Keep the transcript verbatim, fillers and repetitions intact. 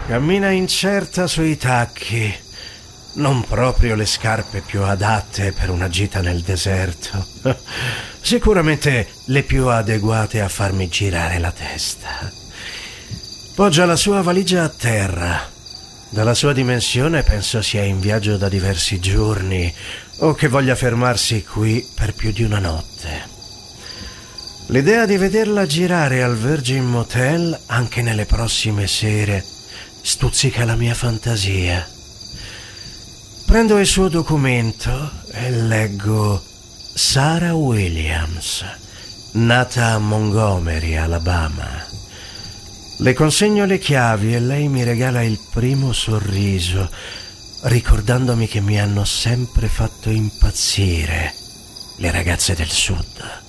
Cammina incerta sui tacchi. Non proprio le scarpe più adatte per una gita nel deserto. Sicuramente le più adeguate a farmi girare la testa. Poggia la sua valigia a terra. Dalla sua dimensione penso sia in viaggio da diversi giorni o che voglia fermarsi qui per più di una notte. L'idea di vederla girare al Virgin Motel anche nelle prossime sere stuzzica la mia fantasia. Prendo il suo documento e leggo Sarah Williams, nata a Montgomery, Alabama. Le consegno le chiavi e lei mi regala il primo sorriso, ricordandomi che mi hanno sempre fatto impazzire le ragazze del sud.